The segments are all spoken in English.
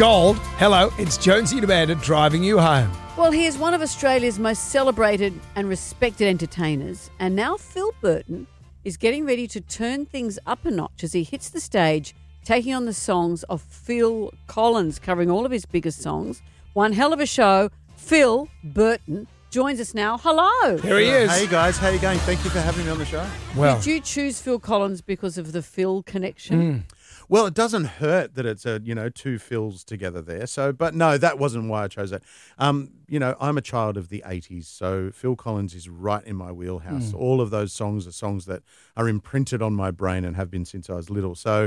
Gold. Hello, it's Jonesy and Amanda driving you home. Well, he is one of Australia's most celebrated and respected entertainers, and now Phil Burton is getting ready to turn things up a notch as he hits the stage, taking on the songs of Phil Collins, covering all of his biggest songs. One hell of a show. Phil Burton joins us now. Hello. Here he is. Hey guys, how you going? Thank you for having me on the show. Well, Did you choose Phil Collins because of the Phil connection? Well, it doesn't hurt that it's two Phils together there. So, but no, that wasn't why I chose that. I'm a child of the 80s, so Phil Collins is right in my wheelhouse. All of those songs are songs that are imprinted on my brain and have been since I was little. So,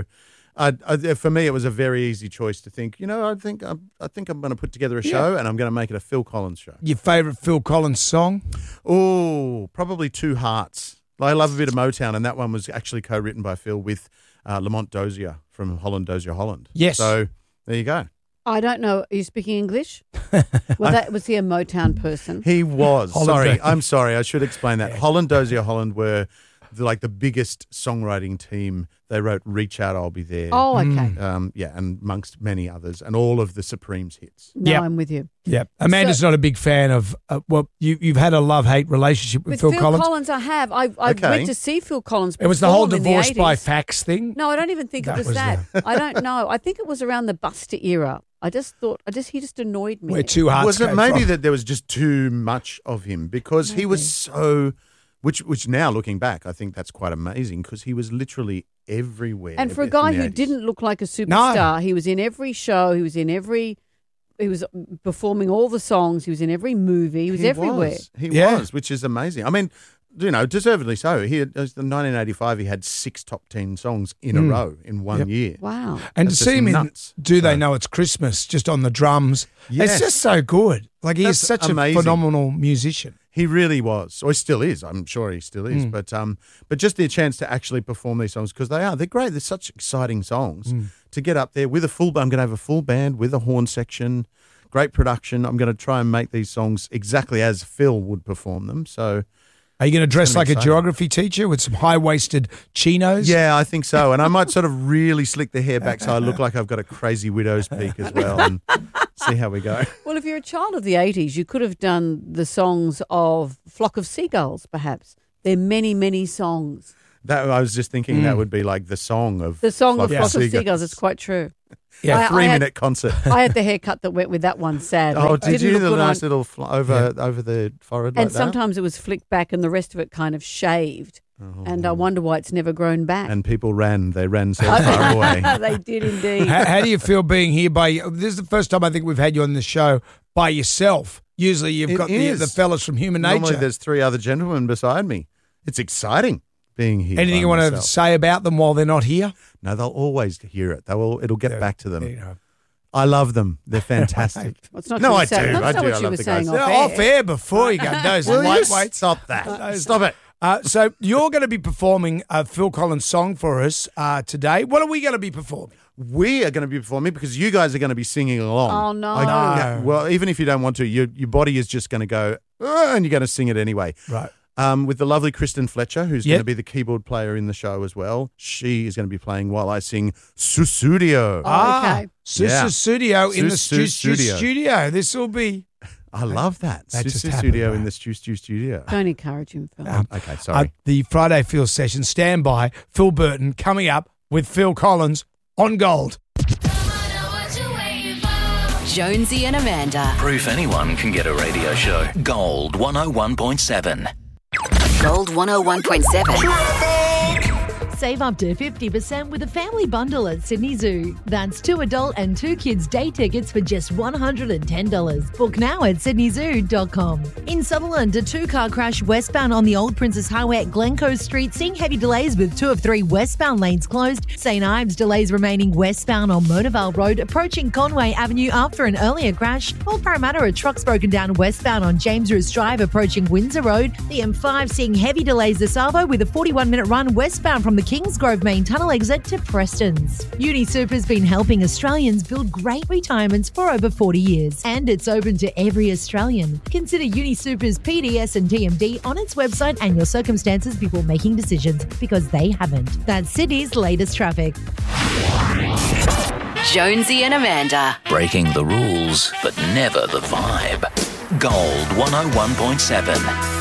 for me, it was a very easy choice to think, I think I'm going to put together a show and I'm going to make it a Phil Collins show. Your favourite Phil Collins song? Oh, probably Two Hearts. I love a bit of Motown, and that one was actually co-written by Phil with Lamont Dozier from Holland Dozier Holland. Yes. So there you go. I don't know. Are you speaking English? Was he a Motown person? He was. Holland I'm sorry. I should explain that. Holland Dozier Holland were the biggest songwriting team. They wrote "Reach Out, I'll Be There." Oh, okay. And amongst many others, and all of the Supremes hits. No, Yep. I'm with you. Yep. Amanda's not a big fan of, you've had a love-hate relationship with Phil Collins. I have. I went to see Phil Collins. It was the whole perform in the divorce by 80s. fax thing. No, I don't even think it That was was that. I don't know. I think it was around the Buster era. He just annoyed me. Where Two Hearts Was it came maybe from. that there was just too much of him because he was so, which now looking back, I think that's quite amazing because he was literally everywhere. And for a in guy the who 80s. didn't look like a superstar, he was in every show. He was performing all the songs. He was in every movie. He was everywhere. He Yeah. was, which is amazing. I mean, deservedly so. In 1985, he had 6 top 10 songs in a row in one year. Wow. And That's to see just him in nuts. Do They Know It's Christmas, just on the drums. Yes. It's just so good. Like, he's That's such amazing. a phenomenal musician. He really was, or he still is. I'm sure he still is. But just the chance to actually perform these songs because they're great. They're such exciting songs to get up there with a full. I'm going to have a full band with a horn section, great production. I'm going to try and make these songs exactly as Phil would perform them. So. Are you going to dress gonna like be a exciting. geography teacher with some high-waisted chinos? Yeah, I think so. And I might sort of really slick the hair back so I look like I've got a crazy widow's peak as well and see how we go. Well, if you're a child of the 80s, you could have done the songs of Flock of Seagulls, perhaps. There are many, many songs. That I was just thinking that would be like the song of The song of Flock Flock of Seagulls, it's quite true. Yeah. I- A 3-minute concert. I had the haircut that went with that one, sadly. Oh, It did didn't you? look The good nice on- little over the forehead And like that? sometimes it was flicked back and the rest of it kind of shaved. And I wonder why it's never grown back. And people ran. They ran so far away. They did indeed. How do you feel being here this is the first time I think we've had you on the show by yourself. Usually you've It got is. the fellas from Human Normally Nature. there's 3 other gentlemen beside me. It's exciting being here. Anything by you want to myself. say about them while they're not here? No, they'll always hear it. It'll get back to them. You know. I love them. They're fantastic. Well, it's not No, what I you said- do. That's I not do. what I you love were the saying guys. off They're air. off air before you go. Those Will you lightweights. stop that? Stop it. So you're going to be performing a Phil Collins song for us today. What are we going to be performing? We are going to be performing because you guys are going to be singing along. Oh, no. No. Well, even if you don't want to, your body is just going to go, and you're going to sing it anyway. Right. With the lovely Kristen Fletcher, who's Yep. going to be the keyboard player in the show as well. She is going to be playing while I sing Susudio. okay. Susu Studio in the Susu studio. Studio. This will be... I love that. That just Susu happened, Studio right? in the Studio. Don't encourage him, Phil. Okay, sorry. the Friday Phil session. Stand by. Phil Burton coming up with Phil Collins on Gold. Jonesy and Amanda. Proof anyone can get a radio show. Gold 101.7. Gold 101.7. Save up to 50% with a family bundle at Sydney Zoo. That's 2 adult and 2 kids day tickets for just $110. Book now at sydneyzoo.com. In Sutherland, a 2-car crash westbound on the Old Princess Highway at Glencoe Street, seeing heavy delays with 2 of 3 westbound lanes closed. St. Ives delays remaining westbound on Monavale Road, approaching Conway Avenue after an earlier crash. Old Parramatta, a truck's broken down westbound on James Roos Drive, approaching Windsor Road. The M5 seeing heavy delays this Savo with a 41-minute run westbound from the Kingsgrove main tunnel exit to Preston's. UniSuper's been helping Australians build great retirements for over 40 years, and it's open to every Australian. Consider UniSuper's PDS and TMD on its website and your circumstances before making decisions, because they haven't. That's Sydney's latest traffic. Jonesy and Amanda. Breaking the rules, but never the vibe. Gold 101.7.